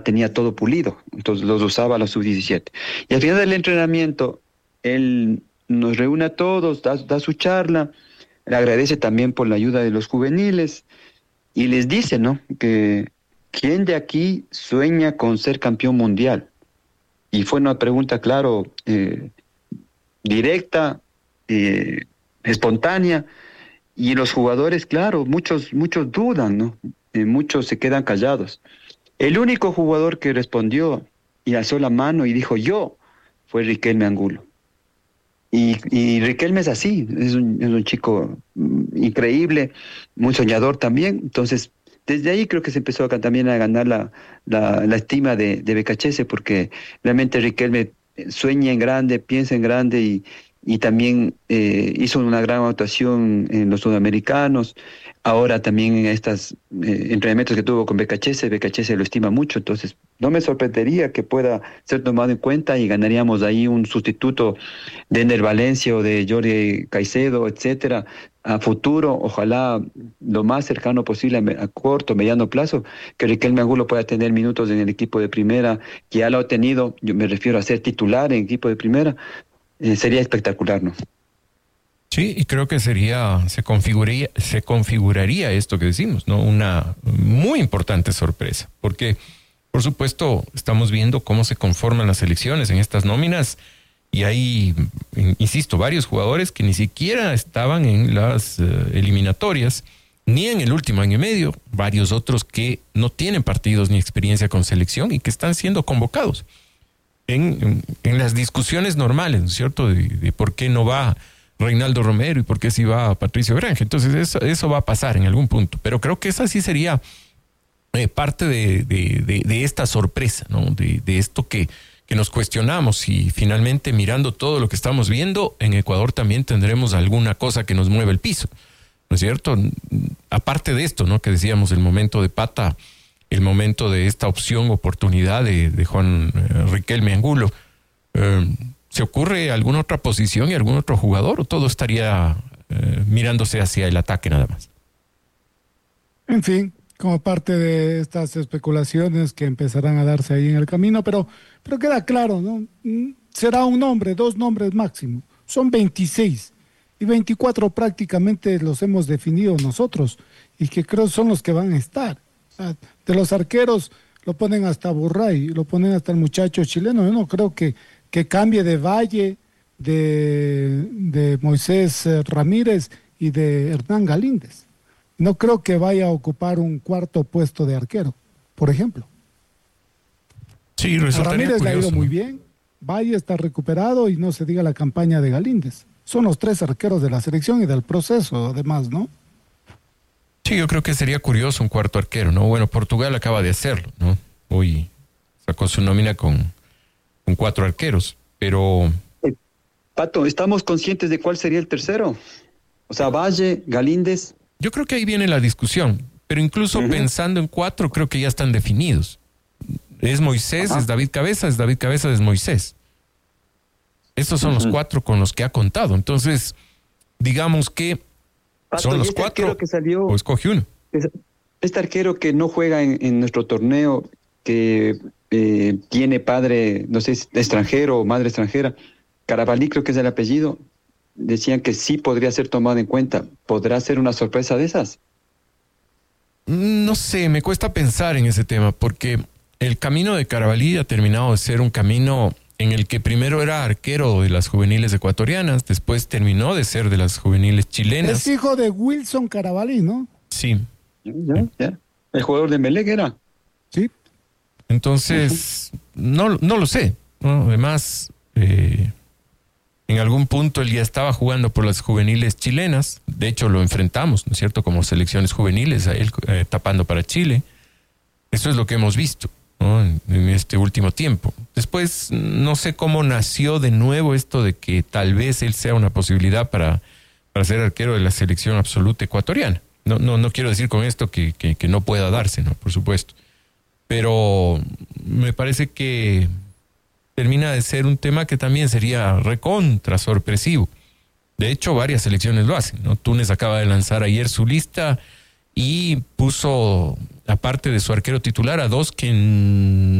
tenía todo pulido, entonces los usaba a la sub-17. Y al final del entrenamiento, él nos reúne a todos, da su charla, le agradece también por la ayuda de los juveniles y les dice, ¿no? Que ¿quién de aquí sueña con ser campeón mundial? Y fue una pregunta, claro, directa, espontánea, y los jugadores, claro, muchos dudan, ¿no? Muchos se quedan callados. El único jugador que respondió y alzó la mano y dijo yo fue Riquelme Angulo. Y Riquelme es así, es un chico increíble, muy soñador también. Entonces, desde ahí creo que se empezó también a ganar la estima de Becachese, porque realmente Riquelme sueña en grande, piensa en grande y también hizo una gran actuación en los sudamericanos. Ahora también en estos entrenamientos que tuvo con Becachese lo estima mucho, entonces no me sorprendería que pueda ser tomado en cuenta y ganaríamos ahí un sustituto de Ener Valencia o de Jorge Caicedo, etcétera, a futuro, ojalá lo más cercano posible a corto, mediano plazo, que Riquelme Angulo pueda tener minutos en el equipo de primera, que ya lo ha tenido, yo me refiero a ser titular en equipo de primera, sería espectacular, ¿no? Sí, y creo que se configuraría esto que decimos, ¿no? Una muy importante sorpresa, porque, por supuesto, estamos viendo cómo se conforman las selecciones en estas nóminas y hay, insisto, varios jugadores que ni siquiera estaban en las eliminatorias, ni en el último año y medio, varios otros que no tienen partidos ni experiencia con selección y que están siendo convocados en las discusiones normales, ¿no es cierto?, de por qué no va Reinaldo Romero y por qué sí va Patricio Granje. Entonces eso va a pasar en algún punto, pero creo que esa sí sería parte de esta sorpresa, ¿no? De esto que nos cuestionamos y finalmente mirando todo lo que estamos viendo, en Ecuador también tendremos alguna cosa que nos mueva el piso, ¿no es cierto? Aparte de esto, ¿no?, que decíamos, el momento de Pata, el momento de esta oportunidad de Juan Riquelme Angulo, ¿se ocurre alguna otra posición y algún otro jugador o todo estaría mirándose hacia el ataque nada más? En fin, como parte de estas especulaciones que empezarán a darse ahí en el camino, pero queda claro, ¿no? Será un nombre, 2 nombres máximo. Son 26 y 24 prácticamente los hemos definido nosotros y que creo son los que van a estar. O sea, de los arqueros lo ponen hasta Burray, lo ponen hasta el muchacho chileno. Yo no creo que cambie de Valle, de Moisés Ramírez y de Hernán Galíndez. No creo que vaya a ocupar un cuarto puesto de arquero, por ejemplo. Sí, a Ramírez curioso, le ha ido muy bien, Valle está recuperado y no se diga la campaña de Galíndez. Son los 3 arqueros de la selección y del proceso, además, ¿no? Sí, yo creo que sería curioso un cuarto arquero, ¿no? Bueno, Portugal acaba de hacerlo, ¿no? Hoy sacó su nómina con 4 arqueros, pero... Pato, ¿estamos conscientes de cuál sería el tercero? O sea, Valle, Galíndez. Yo creo que ahí viene la discusión, pero incluso pensando en 4, creo que ya están definidos. Es Moisés, es David Cabeza, es Moisés. Estos son los 4 con los que ha contado. Entonces, digamos que Pato, son los 4 que salió, o escoge uno. Este arquero que no juega en nuestro torneo, que tiene padre, no sé, extranjero o madre extranjera, Carabalí creo que es el apellido, decían que sí podría ser tomado en cuenta. ¿Podrá ser una sorpresa de esas? No sé, me cuesta pensar en ese tema, porque el camino de Carabalí ha terminado de ser un camino en el que primero era arquero de las juveniles ecuatorianas, después terminó de ser de las juveniles chilenas. Es hijo de Wilson Carabalí, ¿no? Sí. Ya. El jugador de Melec era. Sí. Entonces, no lo sé, ¿no? Además, en algún punto él ya estaba jugando por las juveniles chilenas. De hecho, lo enfrentamos, ¿no es cierto?, como selecciones juveniles, a él tapando para Chile. Eso es lo que hemos visto, ¿no?, en este último tiempo. Después, no sé cómo nació de nuevo esto de que tal vez él sea una posibilidad para ser arquero de la selección absoluta ecuatoriana. No quiero decir con esto que no pueda darse, ¿no?, por supuesto. Pero me parece que termina de ser un tema que también sería recontra sorpresivo. De hecho, varias selecciones lo hacen, ¿no? Túnez acaba de lanzar ayer su lista y puso aparte de su arquero titular, a dos que